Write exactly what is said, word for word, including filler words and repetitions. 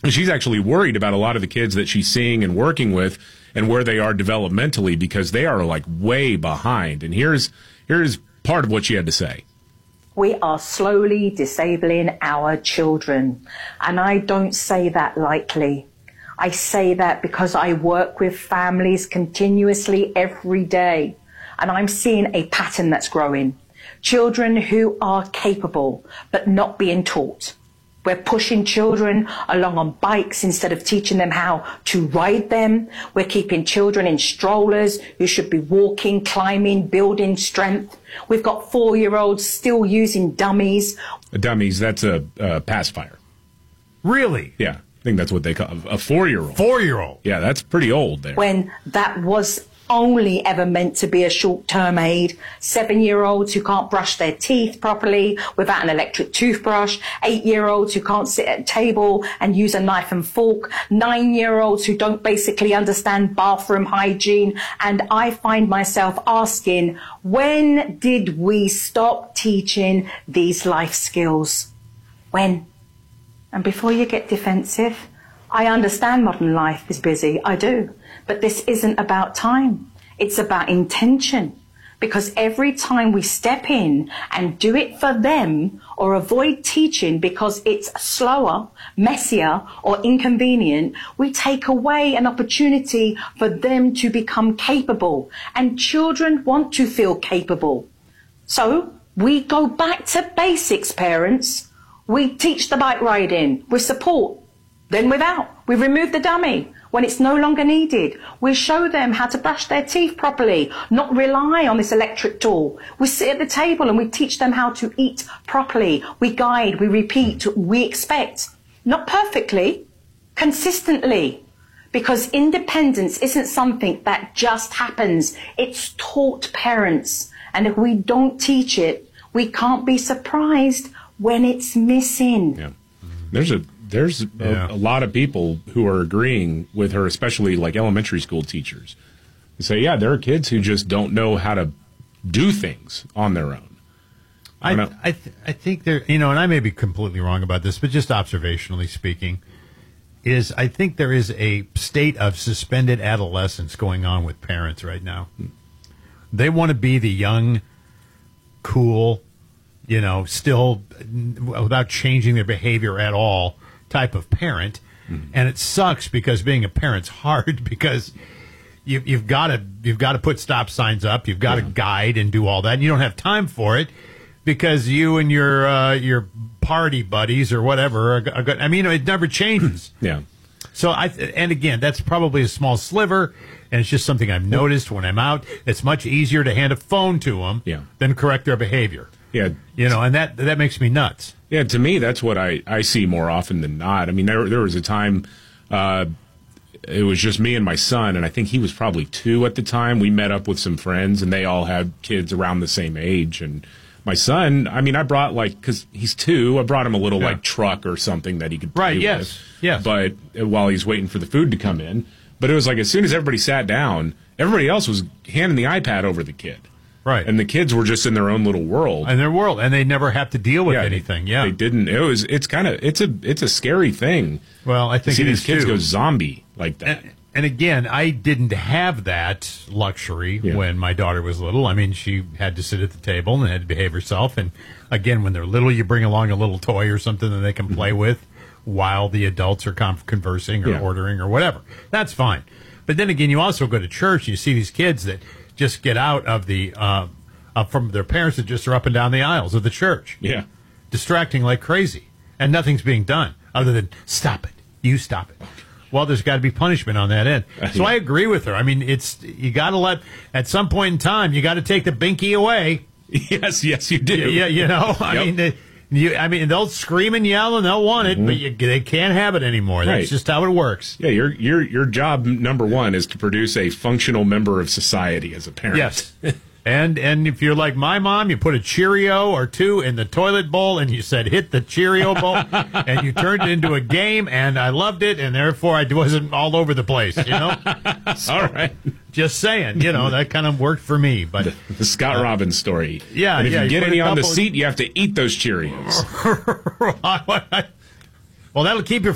she's actually worried about a lot of the kids that she's seeing and working with and where they are developmentally because they are like way behind. And here's here's part of what she had to say. We are slowly disabling our children. And I don't say that lightly. I say that because I work with families continuously every day. And I'm seeing a pattern that's growing. Children who are capable, but not being taught. We're pushing children along on bikes instead of teaching them how to ride them. We're keeping children in strollers who should be walking, climbing, building strength. We've got four-year-olds still using dummies. Dummies, that's a, a pacifier. Really? Yeah, I think that's what they call a four-year-old. Four-year-old? Yeah, that's pretty old there. When that was only ever meant to be a short-term aid. Seven-year-olds who can't brush their teeth properly without an electric toothbrush. Eight-year-olds who can't sit at a table and use a knife and fork. Nine-year-olds who don't basically understand bathroom hygiene. And I find myself asking, when did we stop teaching these life skills? When? And before you get defensive, I understand modern life is busy, I do. But this isn't about time. It's about intention. Because every time we step in and do it for them or avoid teaching because it's slower, messier, or inconvenient, we take away an opportunity for them to become capable. And children want to feel capable. So we go back to basics, parents. We teach the bike riding with support. Then without. We remove the dummy when it's no longer needed. We show them how to brush their teeth properly, not rely on this electric tool. We sit at the table and we teach them how to eat properly. We guide, we repeat, we expect. Not perfectly, consistently. Because independence isn't something that just happens. It's taught parents. And if we don't teach it, we can't be surprised when it's missing. Yeah. There's a There's Yeah. a, a lot of people who are agreeing with her, especially like elementary school teachers. They say, yeah, there are kids who just don't know how to do things on their own. I I, I, th- I think there, you know, and I may be completely wrong about this, but just observationally speaking, is I think there is a state of suspended adolescence going on with parents right now. They want to be the young, cool, you know, still without changing their behavior at all type of parent. Mm-hmm. And it sucks because being a parent's hard because you, you've got to you've got to put stop signs up. You've got to yeah. guide and do all that. And you don't have time for it because you and your uh, your party buddies or whatever are, are, I mean, it never changes. Yeah. So I and again, that's probably a small sliver, and it's just something I've noticed when I'm out. It's much easier to hand a phone to them yeah. than correct their behavior. Yeah. You know, and that that makes me nuts. Yeah, to me, that's what I, I see more often than not. I mean, there there was a time, uh, it was just me and my son, and I think he was probably two at the time. We met up with some friends, and they all had kids around the same age. And my son, I mean, I brought, like, because he's two, I brought him a little, yeah. like, truck or something that he could play right, yes, with. yes. But uh, while he's waiting for the food to come in. But it was like as soon as everybody sat down, everybody else was handing the iPad over to the kid. Right. And the kids were just in their own little world. In their world, and they never have to deal with yeah, anything. They, yeah, they didn't. It was. It's kind of. It's a. It's a scary thing. Well, I think to see it these is kids too. go zombie like that. And, and again, I didn't have that luxury yeah. when my daughter was little. I mean, she had to sit at the table and had to behave herself. And again, when they're little, you bring along a little toy or something that they can play mm-hmm. with while the adults are con- conversing or yeah. ordering or whatever. That's fine. But then again, you also go to church and you see these kids that just get out of the. Uh, Uh, from their parents that just are up and down the aisles of the church. Yeah. Distracting like crazy. And nothing's being done other than stop it. You stop it. Well, there's got to be punishment on that end. So I agree with her. I mean, it's you got to let, at some point in time, you got to take the binky away. Yes, yes, you do. Yeah, you know, I yep. mean, they, you, I mean, they'll scream and yell and they'll want it, mm-hmm. but you, they can't have it anymore. That's right. just how it works. Yeah, your your your job number one is to produce a functional member of society as a parent. Yes. And and if you're like my mom, you put a Cheerio or two in the toilet bowl and you said, hit the Cheerio bowl, and you turned it into a game, and I loved it, and therefore I wasn't all over the place, you know? So, all right. Just saying, you know, that kind of worked for me. But The, the Scott uh, Robbins story. Yeah, and if yeah, you get you any on the couple- seat, you have to eat those Cheerios. Well, that'll keep your